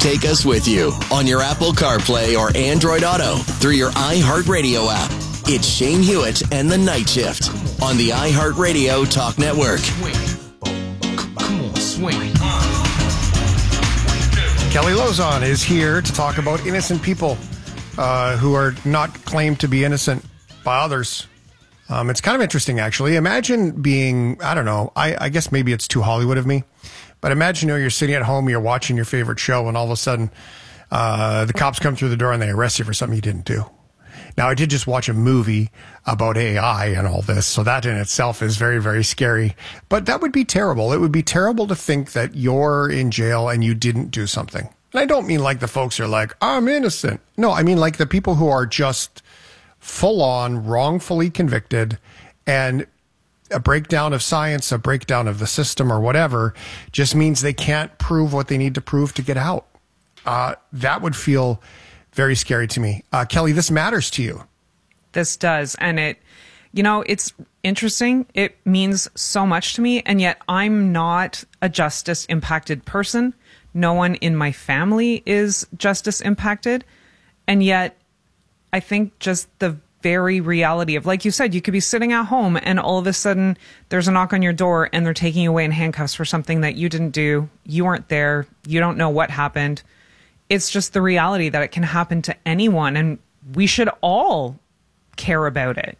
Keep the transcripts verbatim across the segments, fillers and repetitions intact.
take us with you on your Apple CarPlay or Android Auto through your iHeartRadio app. It's Shane Hewitt and the Night Shift on the iHeartRadio Talk Network. Come on, swing. Kelly Lozon is here to talk about innocent people uh, who are not claimed to be innocent by others. Um, it's kind of interesting, actually. Imagine being, I don't know, I, I guess maybe it's too Hollywood of me, but imagine, you know, you're sitting at home, you're watching your favorite show, and all of a sudden uh, the cops come through the door and they arrest you for something you didn't do. Now, I did just watch a movie about A I and all this, so that in itself is very, very scary. But that would be terrible. It would be terrible to think that you're in jail and you didn't do something. And I don't mean like the folks who are like, I'm innocent. No, I mean like the people who are just full on wrongfully convicted, and a breakdown of science, a breakdown of the system or whatever just means they can't prove what they need to prove to get out. Uh, that would feel very scary to me. Uh, Kelly, this matters to you. This does. And it, you know, it's interesting. It means so much to me. And yet I'm not a justice impacted person. No one in my family is justice impacted. And yet I think just the very reality of, like you said, you could be sitting at home and all of a sudden there's a knock on your door and they're taking you away in handcuffs for something that you didn't do. You weren't there. You don't know what happened. It's just the reality that it can happen to anyone, and we should all care about it.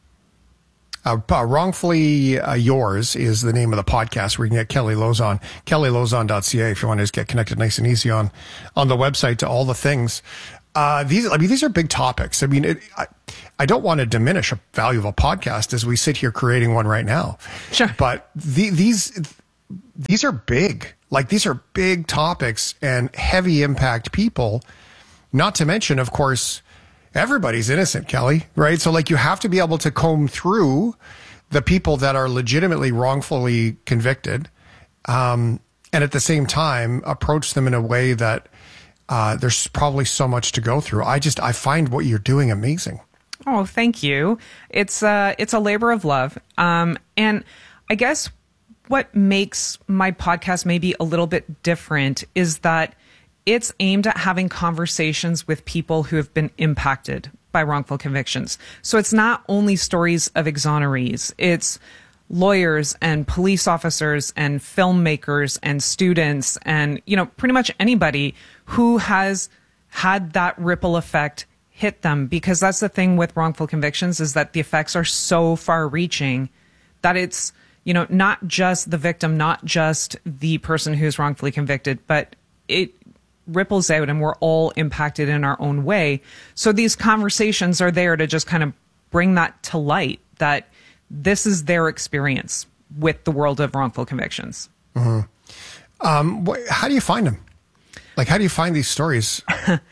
Uh, Wrongfully uh, Yours is the name of the podcast where you can get Kelly Lozon, kelly lozon dot c a if you want to just get connected nice and easy on, on the website to all the things. Uh, these, I mean, these are big topics. I mean, it, I, I don't want to diminish a value of a podcast as we sit here creating one right now. Sure. But the, these, these are big. Like, these are big topics and heavy impact people. Not to mention, of course, everybody's innocent, Kelly, right? So, like, you have to be able to comb through the people that are legitimately wrongfully convicted, um, and at the same time approach them in a way that uh, there's probably so much to go through. I just, I find what you're doing amazing. Oh, thank you. It's uh, it's a labor of love. Um, and I guess what makes my podcast maybe a little bit different is that it's aimed at having conversations with people who have been impacted by wrongful convictions. So it's not only stories of exonerees, it's lawyers and police officers and filmmakers and students and, you know, pretty much anybody who has had that ripple effect hit them. Because that's the thing with wrongful convictions, is that the effects are so far reaching that it's, you know, not just the victim, not just the person who's wrongfully convicted, but it ripples out and we're all impacted in our own way. So these conversations are there to just kind of bring that to light, that this is their experience with the world of wrongful convictions. Mm-hmm. Um, wh- how do you find them? Like, how do you find these stories?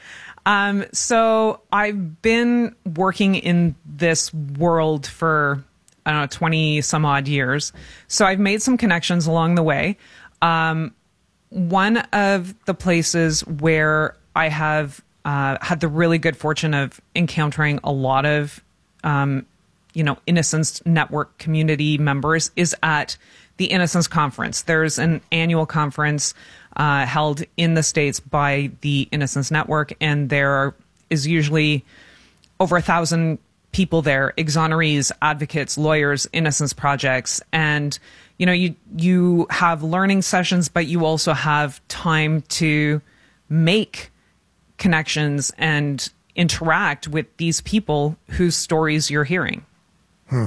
um, so I've been working in this world for, I don't know, twenty some odd years. So I've made some connections along the way. Um, one of the places where I have uh, had the really good fortune of encountering a lot of, um, you know, Innocence Network community members is at the Innocence Conference. There's an annual conference uh, held in the States by the Innocence Network, and there is usually over a thousand people there, exonerees, advocates, lawyers, innocence projects. And, you know, you, you have learning sessions, but you also have time to make connections and interact with these people whose stories you're hearing. Hmm.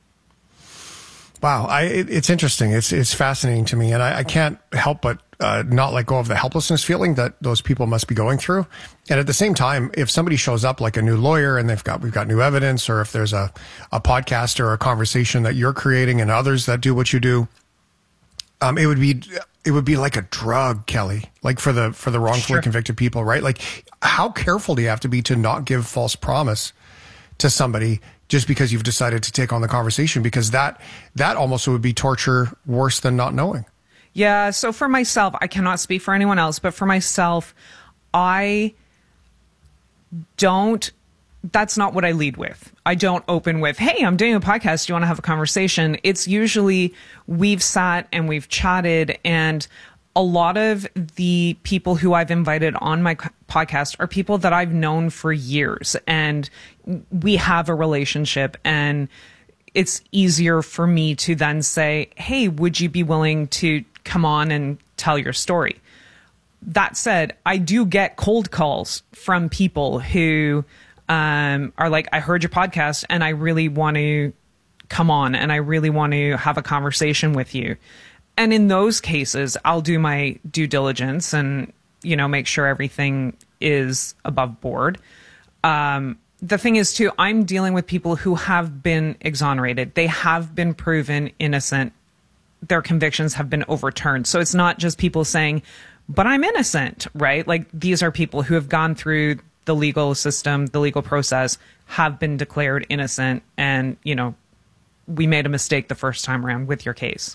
Wow. I, it, it's interesting. It's, it's fascinating to me. And I, I can't help but uh, not let go of the helplessness feeling that those people must be going through. And at the same time, if somebody shows up like a new lawyer and they've got, we've got new evidence, or if there's a, a podcast or a conversation that you're creating and others that do what you do, um, it would be, it would be like a drug, Kelly, like for the, for the wrongfully Sure. convicted people, right? Like, how careful do you have to be to not give false promise to somebody just because you've decided to take on the conversation? Because that, that almost would be torture worse than not knowing. Yeah. So for myself, I cannot speak for anyone else, but for myself, I don't, that's not what I lead with. I don't open with, hey, I'm doing a podcast. Do you want to have a conversation? It's usually we've sat and we've chatted, and a lot of the people who I've invited on my podcast are people that I've known for years, and we have a relationship, and it's easier for me to then say, hey, would you be willing to come on and tell your story? That said, I do get cold calls from people who um, are like, I heard your podcast and I really want to come on and I really want to have a conversation with you. And in those cases, I'll do my due diligence and, you know, make sure everything is above board. Um, the thing is, too, I'm dealing with people who have been exonerated. They have been proven innocent. Their convictions have been overturned. So it's not just people saying, but I'm innocent, right? Like, these are people who have gone through the legal system, the legal process, have been declared innocent. And, you know, we made a mistake the first time around with your case.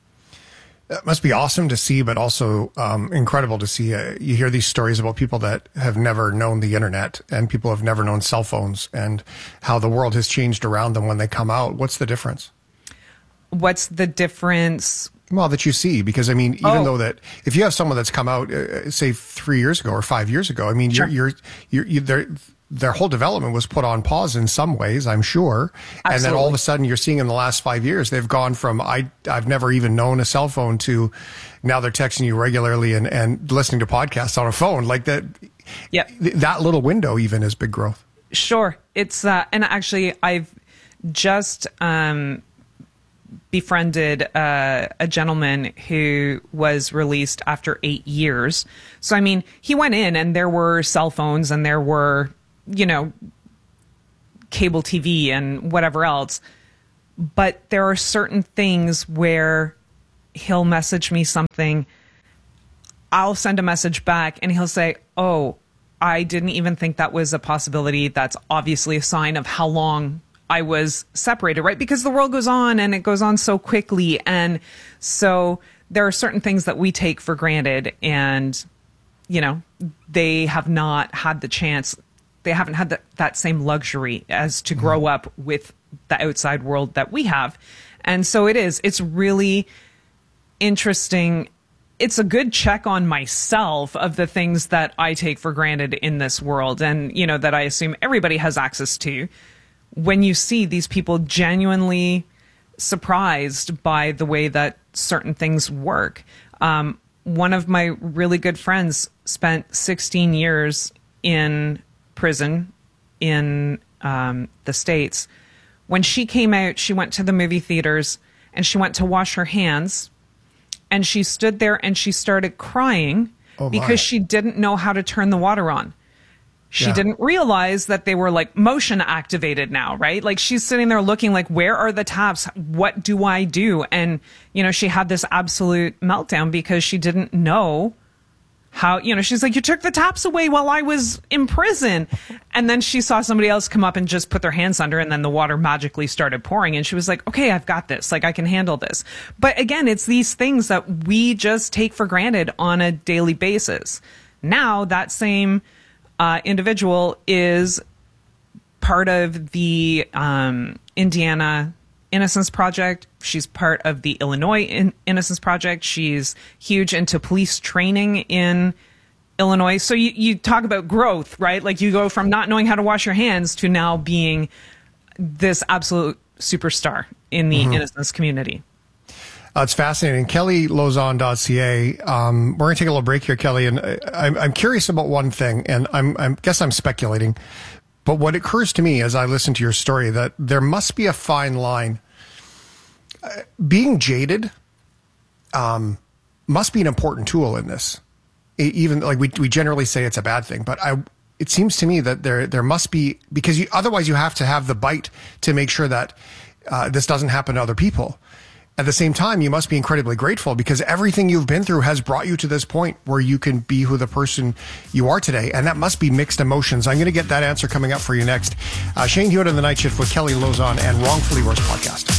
That must be awesome to see, but also um, incredible to see. Uh, you hear these stories about people that have never known the internet and people have never known cell phones and how the world has changed around them when they come out. What's the difference? What's the difference? Well, that you see, because I mean, even oh. though that if you have someone that's come out, uh, say three years ago or five years ago, I mean, sure. you're, you're, you're, you're there. Their whole development was put on pause in some ways, I'm sure. Absolutely. And then all of a sudden you're seeing in the last five years, they've gone from, I, I've never even known a cell phone to now they're texting you regularly and, and listening to podcasts on a phone like that. Yep. Th- that little window even is big growth. Sure. It's, uh, and actually I've just, um, befriended uh, a gentleman who was released after eight years. So, I mean, he went in and there were cell phones and there were, you know, cable T V and whatever else. But there are certain things where he'll message me something, I'll send a message back and he'll say, oh, I didn't even think that was a possibility. That's obviously a sign of how long I was separated, right? Because the world goes on and it goes on so quickly. And so there are certain things that we take for granted and, you know, they have not had the chance. They haven't had that, that same luxury as to grow up with the outside world that we have. And so it is, it's really interesting. It's a good check on myself of the things that I take for granted in this world and, you know, that I assume everybody has access to. When you see these people genuinely surprised by the way that certain things work. Um, one of my really good friends spent sixteen years in prison in um, the States. When she came out, she went to the movie theaters and she went to wash her hands and she stood there and she started crying oh because she didn't know how to turn the water on. She yeah. didn't realize that they were like motion activated now, right? Like she's sitting there looking like, where are the taps? What do I do? And, you know, she had this absolute meltdown because she didn't know how, you know, she's like, you took the taps away while I was in prison. And then she saw somebody else come up and just put their hands under and then the water magically started pouring. And she was like, okay, I've got this. Like I can handle this. But again, it's these things that we just take for granted on a daily basis. Now that same uh, individual is part of the um, Indiana Innocence Project. She's part of the Illinois In- Innocence Project. She's huge into police training in Illinois. So you, you talk about growth, right? Like you go from not knowing how to wash your hands to now being this absolute superstar in the mm-hmm. innocence community. Uh, it's fascinating. Kelly Lauzon dot C A. Um, we're going to take a little break here, Kelly. And I, I'm, I'm curious about one thing, and I'm, I guess I'm speculating. But what occurs to me as I listen to your story, that there must be a fine line. Uh, being jaded um, must be an important tool in this. It, even like we we generally say it's a bad thing, but I it seems to me that there there must be, because you, otherwise you have to have the bite to make sure that uh, this doesn't happen to other people. At the same time, you must be incredibly grateful because everything you've been through has brought you to this point where you can be who the person you are today. And that must be mixed emotions. I'm going to get that answer coming up for you next. Uh, Shane Hewitt on The Night Shift with Kelly Lauzon and Wrongfully Yours podcast.